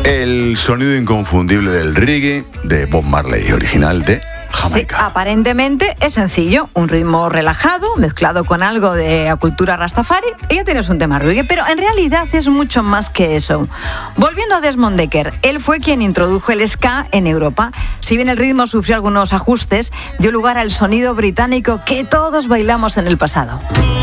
El sonido inconfundible del reggae de Bob Marley, original de Jamaica. Sí, aparentemente es sencillo, un ritmo relajado, mezclado con algo de la cultura rastafari, y ya tienes un tema reggae, pero en realidad es mucho más que eso. Volviendo a Desmond Dekker, él fue quien introdujo el ska en Europa. Si bien el ritmo sufrió algunos ajustes, dio lugar al sonido británico que todos bailamos en el pasado.